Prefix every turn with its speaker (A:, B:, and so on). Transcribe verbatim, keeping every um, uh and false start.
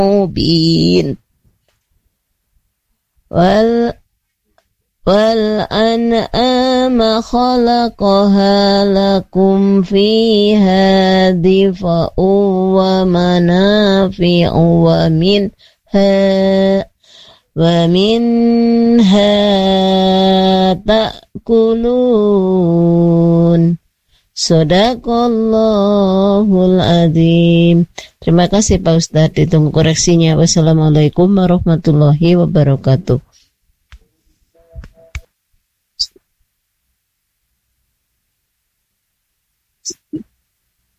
A: mubin. Wal wal an'ama khalaqaha lakum fiha difa'u wa manafi'u wa minha wa minha ta'kulun. Shadaqallahul adzim. Terima kasih Pak Ustadz, ditunggu koreksinya. Wassalamualaikum warahmatullahi wabarakatuh.